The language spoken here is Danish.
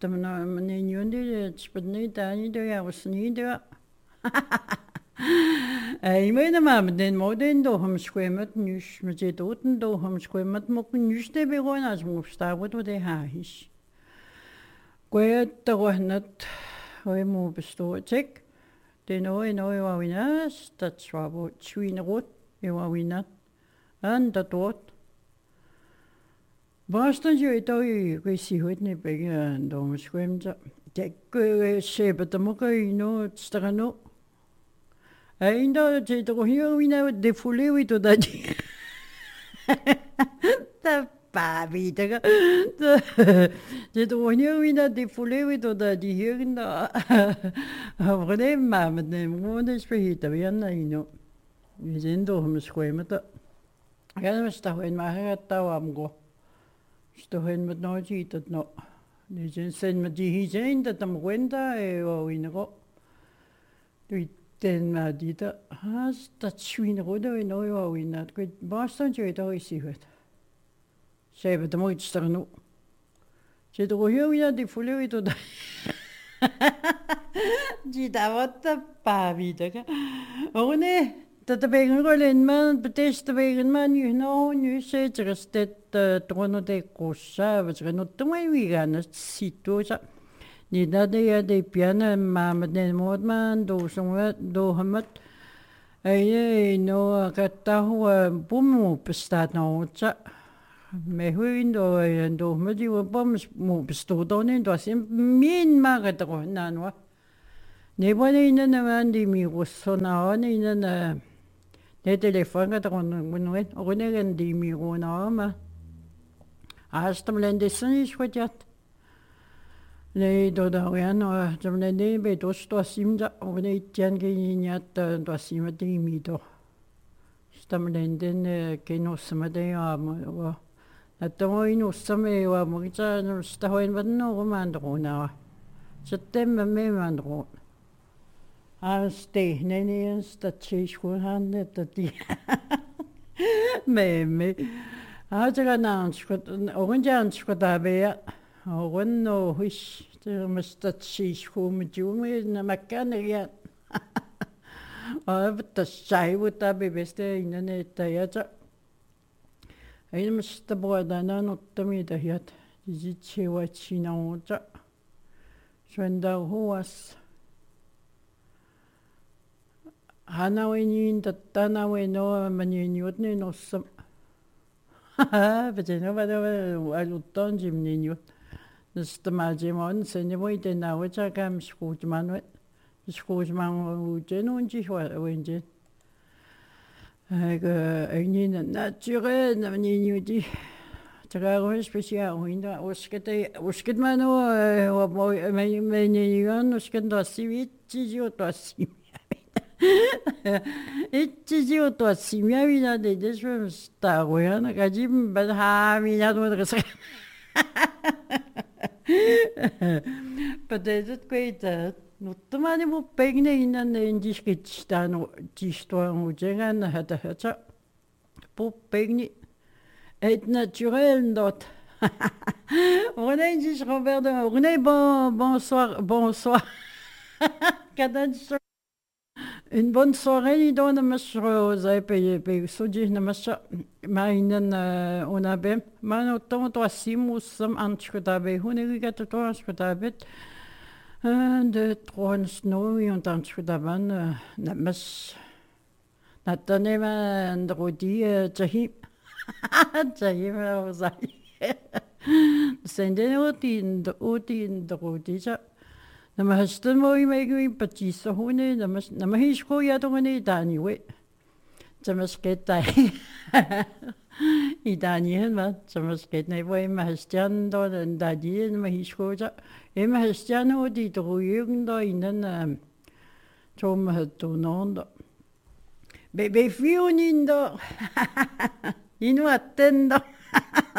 tamna maninyundi chpatni tani do ya wasni do. Ai men mam den moden do hom schwemet nüs mit je doten do hom schwemet mo nüs de begon as mo sta wat de ha is. Kwet to nat oi mo besto check. Den oi wa winas dat swabo chwin rot e wa winat. An dat dort. Boston jo to i si hot ne begge do schwemt. Det gå shebe de mo go no strano. Ainda te to hiu ina de fuleu to da di. Ta pa vita. Te to hiu ina de fuleu to da di hirna. Avre ma met ne mo de spehita viana ino. Vi sendo hom schwemata. Ja, sta hen ma hata amgo. Sto hen met no jitat no. Ni sen met di hisen dat am gwenda e o ingo. Den ma dita has dat swine rodo in oio in dat kwit Boston jo to is het. Sebe de moit ster no. Je do jo ja di fuleu to da. Di da wat pa vida. One dat de wegen rollen man betest de wegen man nu no nu zeker stet trono de cosa wat er no te mai wi gaan situatie. Niet dat de piano maar met de moordman do zongen do hamet. No kata hoe boom bestaat nou tja. Me hoe do met die boom bestond dan in dat is min maar het er nou wa. Nee wanneer in een aan die mirus zo nou in een de telefoon gaat er wanneer die mirus nou maar. Als het maar de zon is wat je Nee, do da no, jamne ne be dos to simja, one tian ge niat do sim de mi do. Stamlen den ke no sama de wa. Na to ino sama wa mo ja no sta hoin van no man do na. Septem me man do. Ste ne sta chi scho han de di. Me. Ja na scho oranjan scho da be. No, wish there must that she's home Jumi na mechanic. But the shy would that be best in the theatre. I must the boy that not to me the yet. Is it she what she knows? Swenda who was Hana when in the Tana we know many Newton or some. But I know whether I looked on Jim Newton. Dus de maatje zijn de moeite nou het zou gaan schootman wat schootman hoe je ontje wat je ik niet natuurlijk dan niet die terwijl speciaal hoe dat osket maar nou wat mooi mijn niet osket dat zie je dat zie je dat zie je dat is wel staan hoor dan ga je bij haar wie dat wordt But is it great that not the money will pay in and in this get stand storm and had a hatcher. Pop pegni. Et naturel not. On est dit Robert de René bonsoir. Une bonne soirée dans le monsieur j'ai payé soji na massa mainen on a ben man autant toi simus sam anschutabe hunne gat toi anschutabe de trois snow und anschutaban na mas natanema androdi jahi sai sende otin drodi Nama hastan mo I mai gwi patisa hune nama hisko ya to ne dani we. Tamas ketai. I dani hen ma tamas ket ne we ma hastan do den dadi nama hisko ja. E ma hastan o di to jugend do innen tom het to non. Be fiunin do. Inu attendo.